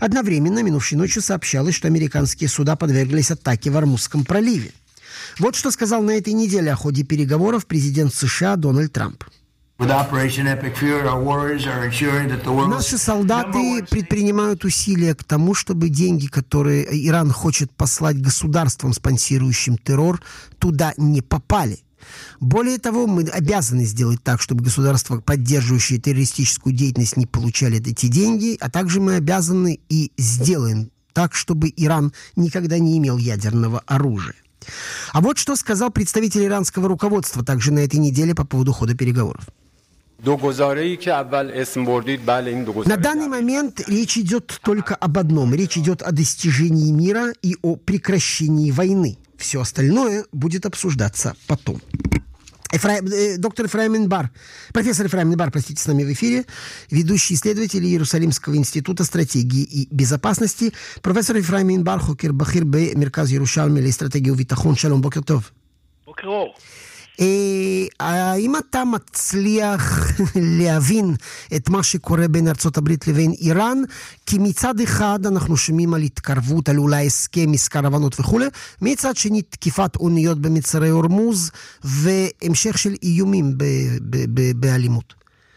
Одновременно минувшей ночью сообщалось, что американские суда подверглись атаке в Ормузском проливе. Вот что сказал на этой неделе о ходе переговоров президент США Дональд Трамп. Наши солдаты предпринимают усилия к тому, чтобы деньги, которые Иран хочет послать государствам, спонсирующим террор, туда не попали. Более того, мы обязаны сделать так, чтобы государства, поддерживающие террористическую деятельность, не получали эти деньги, а также мы обязаны и сделаем так, чтобы Иран никогда не имел ядерного оружия. А вот что сказал представитель иранского руководства также на этой неделе по поводу хода переговоров. На данный момент речь идет только об одном. Речь идет о достижении мира и о прекращении войны. Все остальное будет обсуждаться потом. Доктор Ефраим Инбар, профессор Ефраим Инбар, простите, с нами в эфире, ведущий исследователь Иерусалимского института стратегии и безопасности. Профессор Ефраим Инбар, חוקר בכיר במרכז ירושלמי לאסטרטגיה וביטחון. שלום, בוקר טוב. בוקר אור. האם אתה מצליח להבין את מה שקורה בין ארצות הברית לבין איראן? כי מצד אחד אנחנו שומעים על התקרבות, על אולי הסכם, מזכר הבנות וכו', מצד שני תקיפת אוניות במצרי הורמוז והמשך של איומים באלימות.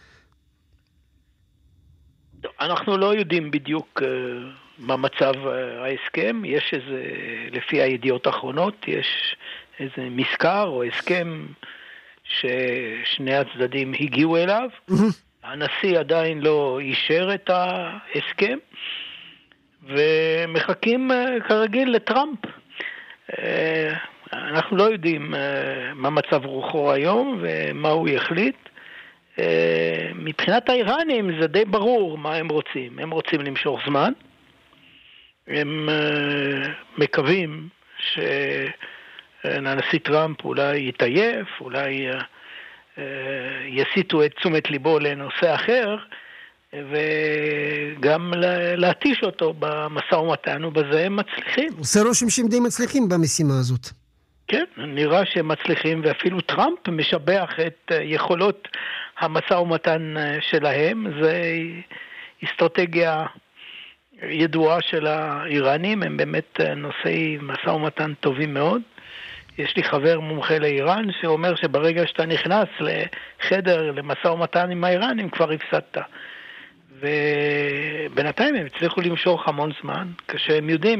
אנחנו לא יודעים בדיוק מה מצב ההסכם. יש איזה, לפי הידיעות האחרונות, יש איזה מזכר או הסכם ששני הצדדים הגיעו אליו. הנשיא עדיין לא אישר את ההסכם, ומחכים כרגיל לטראמפ. אנחנו לא יודעים מה מצב רוחו היום ומה הוא יחליט. מבחינת האיראנים זה די ברור מה הם רוצים. הם רוצים למשוך זמן. הם מקווים הנשיא טראמפ אולי יתעייף, אולי יסיטו את תשומת ליבו לנושא אחר, וגם להתיש אותו במשא ומתן, ובזה הם מצליחים. עושה רושם שהם די מצליחים במשימה הזאת. כן, נראה שהם מצליחים, ואפילו טראמפ משבח את יכולות המשא ומתן שלהם. זה אסטרטגיה ידועה של האיראנים, הם באמת נושאי משא ומתן טובים מאוד. יש לי חבר מומחה לאיראן שאומר שברגע שאתה נכנס לחדר למשא ומתן עם האיראנים כבר הפסדת. ובינתיים הם הצליחו למשוך המון זמן, כשהם יודעים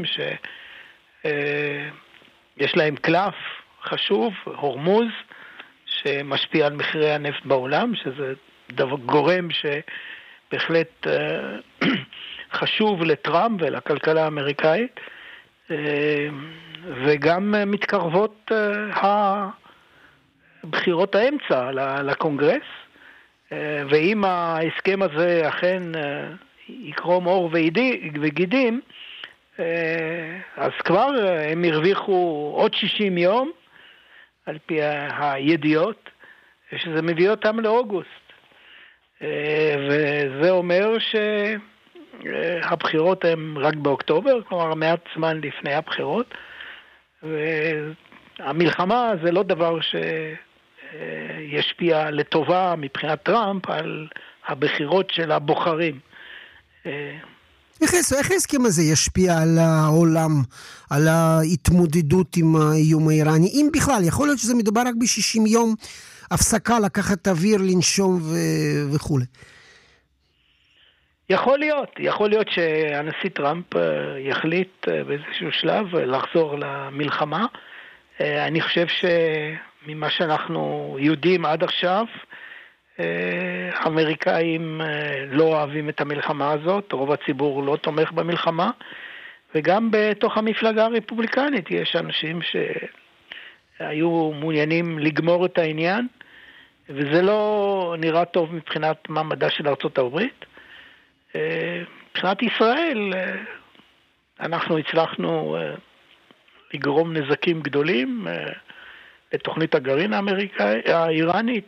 שיש להם קלף חשוב, הורמוז, שמשפיע על מחירי הנפט בעולם, שזה גורם שבהחלט חשוב לטראמפ ולכלכלה האמריקאית, וגם מתקרבות הבחירות האמצע לקונגרס, ואם ההסכם הזה אכן יקרום עור וגידים, אז כבר הם הרוויחו עוד 60 יום, על פי הידיעות, שזה מביא אותם לאוגוסט. וזה אומר שהבחירות הן רק באוקטובר, כלומר מעט זמן לפני הבחירות, והמלחמה זה לא דבר שישפיע לטובה מבחינת טראמפ על הבחירות של הבוחרים. איך ההסכם הזה ישפיע על העולם, על ההתמודדות עם האיום האיראני? אם בכלל, יכול להיות שזה מדובר רק ב-60 יום הפסקה, לקחת אוויר, לנשום וכו'. יכול להיות שהנשיא טראמפ יחליט באיזשהו שלב לחזור למלחמה. אני חושב שממה שאנחנו יודעים עד עכשיו, האמריקאים לא אוהבים את המלחמה הזאת, רוב הציבור לא תומך במלחמה, וגם בתוך המפלגה הרפובליקנית יש אנשים שהיו מעוניינים לגמור את העניין, וזה לא נראה טוב מבחינת מעמדה של ארצות הברית. מבחינת ישראל, אנחנו הצלחנו לגרום נזקים גדולים לתוכנית הגרעין האיראנית,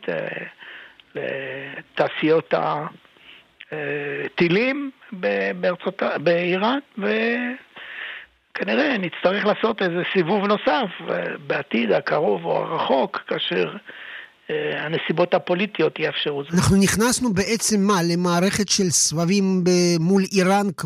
לתעשיות הטילים באיראן, וכנראה נצטרך לעשות איזה סיבוב נוסף בעתיד הקרוב או הרחוק, כאשר הנסיבות הפוליטיות יאפשרו זאת. אנחנו נכנסנו בעצם למערכת של סבבים מול איראן,